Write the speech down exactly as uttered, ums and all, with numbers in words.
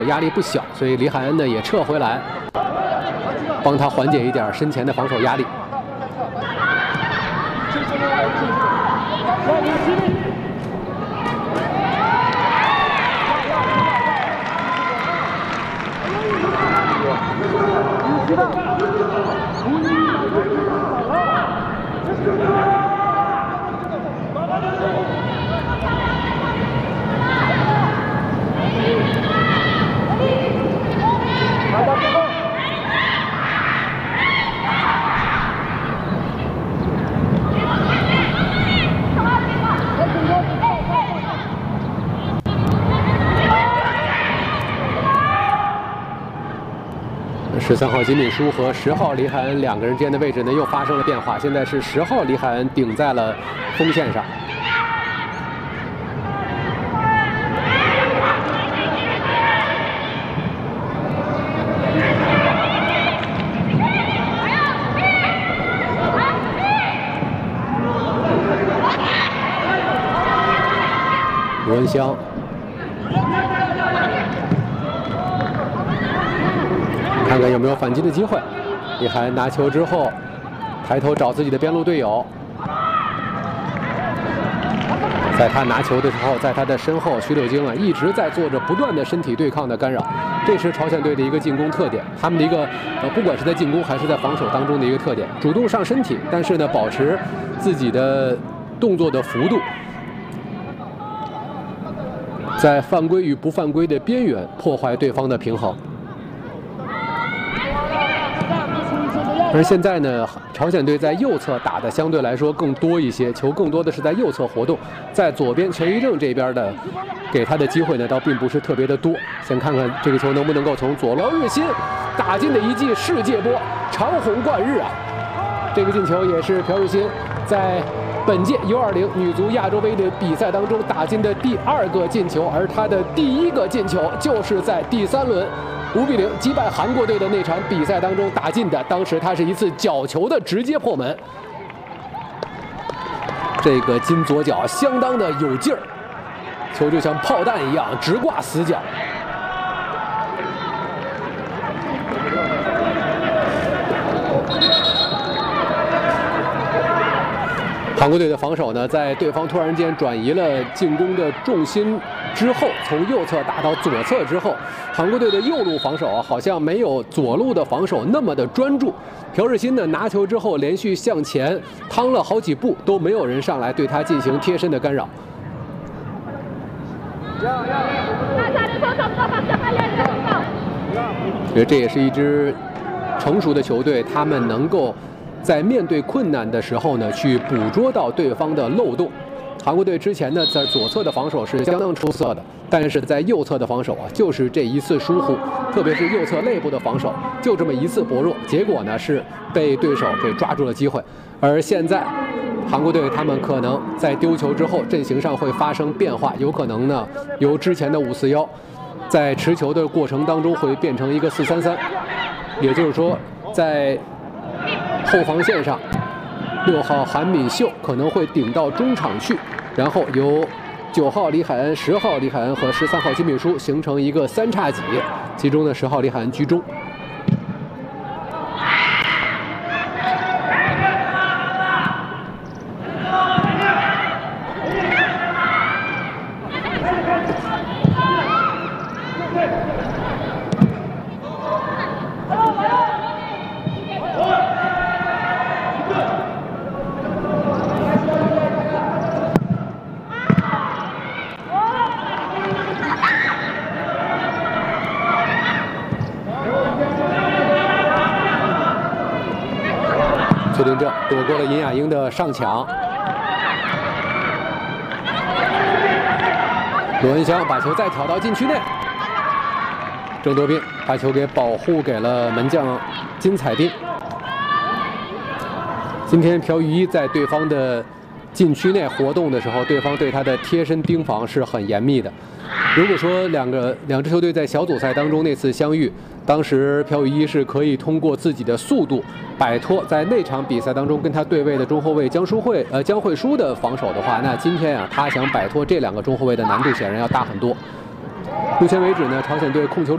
压力不小，所以李海恩呢也撤回来，帮他缓解一点身前的防守压力。十三号金敏书和十号李海恩两个人之间的位置呢又发生了变化，现在是十号李海恩顶在了锋线上。罗文香。 看看有没有反击的机会。李海恩拿球之后，抬头找自己的边路队友。在他拿球的时候，在他的身后，徐柳京啊一直在做着不断的身体对抗的干扰。这是朝鲜队的一个进攻特点，他们的一个呃，不管是在进攻还是在防守当中的一个特点，主动上身体，但是呢，保持自己的动作的幅度，在犯规与不犯规的边缘破坏对方的平衡。 而现在呢，朝鲜队在右侧打的相对来说更多一些，球更多的是在右侧活动，在左边全一正这边的给他的机会呢，倒并不是特别的多。先看看这个球能不能够从左捞日新打进的一记世界波，长虹贯日啊！这个进球也是朴日新在本届 U 二零女足亚洲杯的比赛当中打进的第二个进球，而他的第一个进球就是在第三轮。 五比零击败韩国队的那场比赛当中打进的，当时他是一次角球的直接破门，这个金左脚相当的有劲儿，球就像炮弹一样直挂死角。韩国队的防守呢，在对方突然间转移了进攻的重心之后，从右侧打到左侧之后，韩国队的右路防守啊，好像没有左路的防守那么的专注。朴日新呢，拿球之后连续向前趟了好几步，都没有人上来对他进行贴身的干扰。觉得这也是一支成熟的球队，他们能够 在面对困难的时候呢，去捕捉到对方的漏洞。韩国队之前呢，在左侧的防守是相当出色的，但是在右侧的防守啊，就是这一次疏忽，特别是右侧内部的防守，就这么一次薄弱，结果呢是被对手给抓住了机会。而现在，韩国队他们可能在丢球之后，阵型上会发生变化，有可能呢由之前的五四幺，在持球的过程当中会变成一个四三三，也就是说在 后防线上，六号韩敏秀可能会顶到中场去，然后由九号李海恩、十号李海恩和十三号金敏书形成一个三叉戟，其中的十号李海恩居中。崔林正躲过了尹雅英的上抢，罗文香把球再挑到禁区内，郑多彬把球给保护给了门将金彩彬。今天朴宇一在对方的禁区内活动的时候，对方对他的贴身盯防是很严密的。如果说两个两支球队在小组赛当中那次相遇，当时朴宇一是可以通过自己的速度摆脱在那场比赛当中跟他对位的中后卫江书慧呃江慧书的防守的话，那今天啊他想摆脱这两个中后卫的难度显然要大很多。目前为止呢，朝鲜队控球